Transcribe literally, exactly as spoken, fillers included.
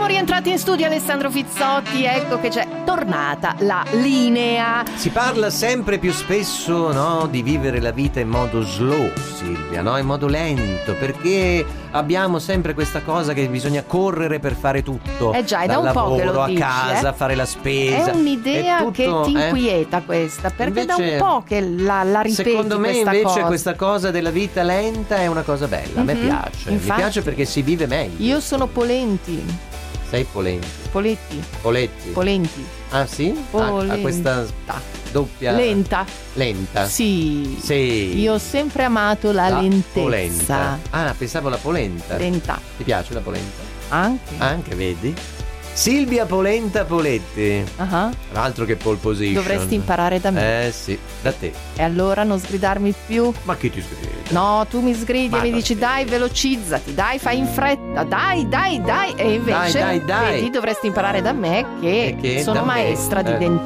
Siamo rientrati in studio, Alessandro Fizzotti, ecco che c'è tornata la linea. Si parla sempre più spesso, no, di vivere la vita in modo slow, Silvia, no? In modo lento, perché abbiamo sempre questa cosa che bisogna correre per fare tutto. Eh già, è da dal un po' che lavoro lo a dici, casa, eh? fare la spesa. È un'idea È tutto, che ti eh? inquieta questa, perché Invece, da un po' che la, la ripeti secondo me questa invece cosa. questa cosa della vita lenta è una cosa bella, a me Mhm, piace. infatti. Mi piace perché si vive meglio. Io sono Polenti. Sei polenti. Poletti. Poletti. Polenti. Ah sì? Ha, ha questa doppia Lenta. Lenta. Sì. Sì. Io ho sempre amato la, La lentezza. polenta. Ah, pensavo la polenta. Lenta. Ti piace la polenta? Anche. Anche, vedi? Silvia Polenta Poletti. Ah, Altro che pole position. dovresti imparare da me. Eh sì, da te. E allora non sgridarmi più? Ma chi ti scrive? No, tu mi sgridi Ma e mi non dici è dai, vero. velocizzati, dai, fai in fretta, dai, dai, dai. E invece Dai, dai, dai. vedi, dovresti imparare da me che, E che sono da me, maestra di eh. dentista.